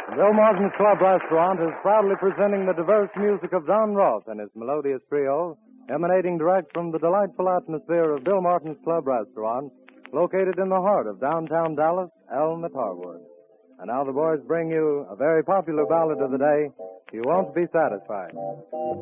Bill Martin's Club Restaurant is proudly presenting the diverse music of John Roth and his melodious trio, emanating direct from the delightful atmosphere of Bill Martin's Club Restaurant, located in the heart of downtown Dallas, Elm at Harwood. And now the boys bring you a very popular ballad of the day, You Won't Be Satisfied.